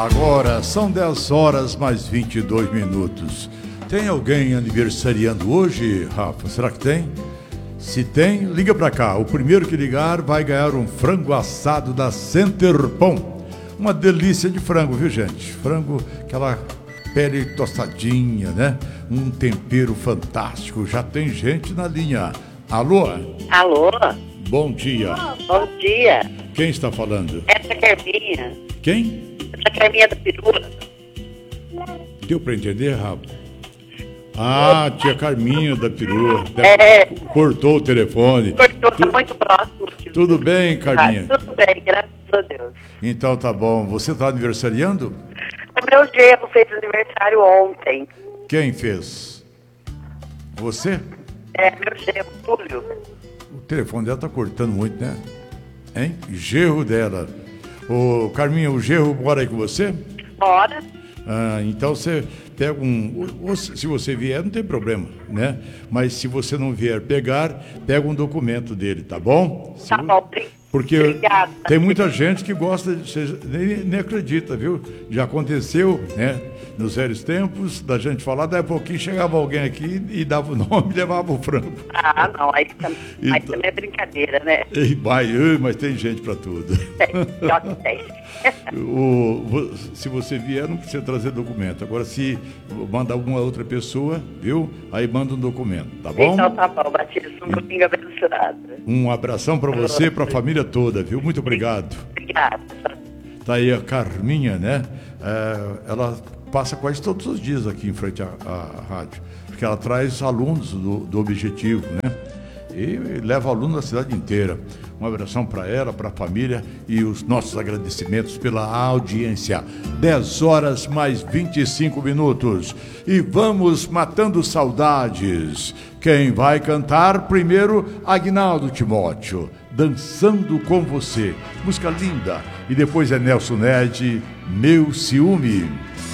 Agora são 10 horas mais 22 minutos. Tem alguém aniversariando hoje, Rafa? Será que tem? Se tem, liga pra cá. O primeiro que ligar vai ganhar um frango assado da Center Pão. Uma delícia de frango, viu, gente? Frango, aquela pele tostadinha, né? Um tempero fantástico. Já tem gente na linha. Alô? Alô? Bom dia. Bom dia. Quem está falando? Essa é a Carminha. Quem? Essa é a Carminha da Perua. Deu pra entender, Rafa? Ah, tia Carminha da Perua. Cortou o telefone. Cortou, tá muito próximo. Tudo bem, Carminha? Tudo bem, graças a Deus. Então tá bom. Você está aniversariando? O meu genro fez aniversário ontem. Quem fez? Você? Meu genro, Túlio. O telefone dela tá cortando muito, né? Hein? Genro dela. Ô, Carminha, o genro mora aí com você? Bora. Ah, então você pega se você vier, não tem problema, né? Mas se você não vier pegar, pega um documento dele, tá bom? Tá bom, porque obrigada. Tem muita gente que gosta, você nem acredita, viu? Já aconteceu, né? Nos velhos tempos, da gente falar, daí a pouquinho chegava alguém aqui e dava o nome e levava o frango. Ah, não, aí também é brincadeira, né? Mas tem gente para tudo. Tem. Se você vier, não precisa trazer documento. Agora, se mandar alguma outra pessoa, viu? Aí manda um documento, tá bom? Então tá bom, Batista, um pouquinho abençoado. Um abração para você e para a família toda, viu? Muito obrigado. Obrigada. Tá aí a Carminha, né? Ela passa quase todos os dias aqui em frente à rádio, porque ela traz alunos do Objetivo, né? E leva alunos da cidade inteira. Um abração para ela, para a família e os nossos agradecimentos pela audiência. 10 horas mais 25 minutos. E vamos matando saudades. Quem vai cantar primeiro? Agnaldo Timóteo, Dançando com Você. Música linda. E depois é Nelson Ned, Meu Ciúme.